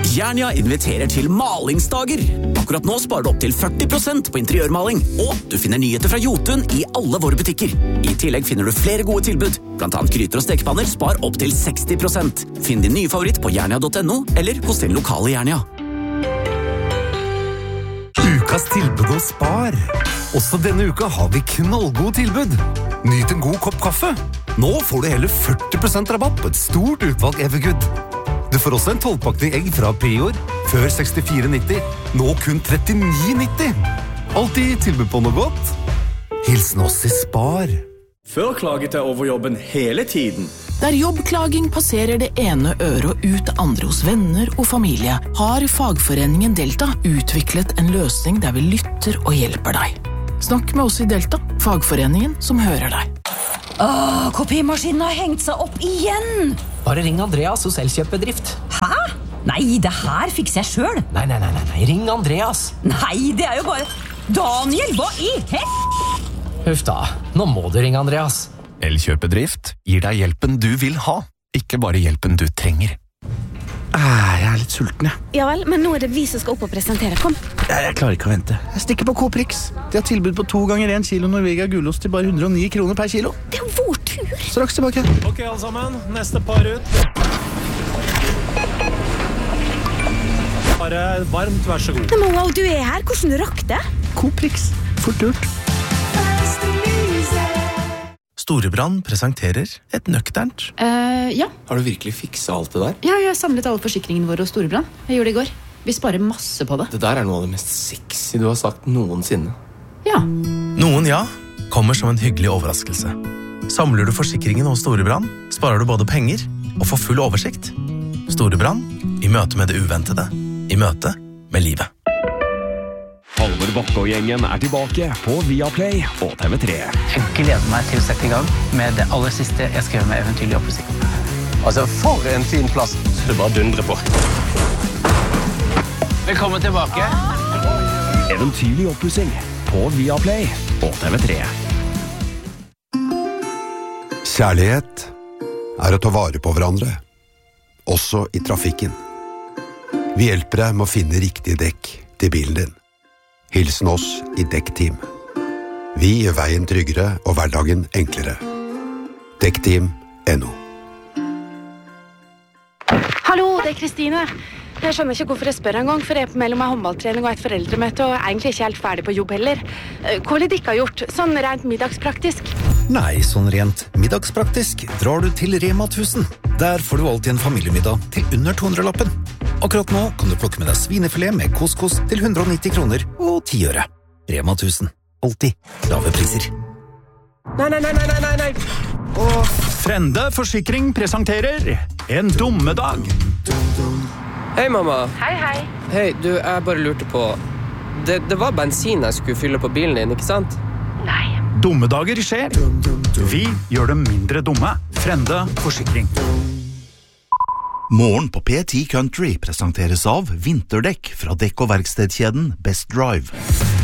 Jernia inviterer til malingsdager. Akkurat nå sparer du opp til 40% på interiørmaling, og du finner nyheter fra Jotun i alle våre butikker. I tillegg finner du flere gode tilbud, blant annet gryter og stekepanner spar opp til 60%. Finn din nye favoritt på jernia.no eller hos din lokale Jernia. Ukas tilbud hos Spar. Også denne uka har vi knallgode tilbud. Nyt en god kopp kaffe. Nå får du hele 40% rabatt på et stort utvalg Evergood. Du får også en 12-pakning egg fra Prior, før 64,90. Nå kun 39,90. Alltid tilbud på noe godt. Hilsen oss i Spar. Før klaget jeg over jobben hele tiden. Der jobbklaging passerer det ene øret og ut det andre hos venner og familie, har fagforeningen Delta utviklet en løsning der vi lytter og hjelper deg. Snakk med oss i Delta, fagforeningen som hører deg. Kopimaskinen har hengt seg opp igjen! Bare ring Andreas hos Elkjøpbedrift. Hæ? Nei, det her fikser jeg selv. Nei, ring Andreas. Nei, det er jo bare... Daniel, hva i Huff da, nå må du ringe Andreas. Elkjøpedrift gir deg hjelpen du vil ha, ikke bare hjelpen du trenger. Jeg er litt sulten, jeg. Ja vel, men nå er det vi som skal opp og presentere. Kom. Jeg klarer ikke å vente. Jeg stikker på Coprix. De har tilbud på 2 ganger 1 kilo Norvegia gulost til bare 109 kroner per kilo. Det er jo vår tur. Straks tilbake. Ok, alle sammen. Neste par ut. Bare varmt, vær så god. Men wow, du er her. Hvordan du rakk det? Coprix. Fort gjort. Storebrand presenterer et nøkternt. Ja. Har du virkelig fikset alt det der? Ja, jeg har samlet alle forsikringene våre hos Storebrand. Jeg gjorde det i går. Vi sparer masse på det. Det der er noe av det mest sexy du har sagt noensinne. Ja. Noen ja, kommer som en hyggelig overraskelse. Samler du forsikringen hos Storebrand, sparer du både penger og får full oversikt. Storebrand, i møte med det uventede. I møte med livet. Halvor Bakke og gjengen er tilbake på Viaplay og TV3. Jeg gleder meg til å sette i gang med det aller siste jeg skrev med Eventyrlig oppussing. Altså, for en fin plass. Det bare dundrer på. Velkommen tilbake. Eventyrlig oppussing på Viaplay og TV3. Kjærlighet er å ta vare på hverandre, også i trafikken. Vi hjelper deg med å finne riktig dekk til bilen din. Hilsen oss i Dekkteam. Vi gjør veien tryggere og hverdagen enklere. Dekkteam.no. Hallo, det er Kristine. Jeg skjønner ikke hvorfor jeg spør en gang, for jeg er på mellom en håndballtrening og et foreldremøte, og egentlig ikke helt ferdig på jobb heller. Hva vil dere ha gjort? Sånn rent middagspraktisk? Nei, sånn rent middagspraktisk drar du til Rema 1000. Der får du alltid en familiemiddag til under 200-lappen. Akkurat nå kan du plukke med deg svinefilet med couscous til 190 kroner og 10 øre. Rema 1000. Alltid lave priser. Nei. Og Frende Forsikring presenterer En dummedag. Hei, mamma. Hei. Hei, du, jeg bare lurte på... Det var bensin jeg skulle fylle på bilen din, ikke sant? Nei. Dummedager skjer. Vi gjør dem mindre dumme. Frende Forsikring. Morgen på P10 Country presenteres av vinterdekk fra dekk- og verkstedkjeden Best Drive.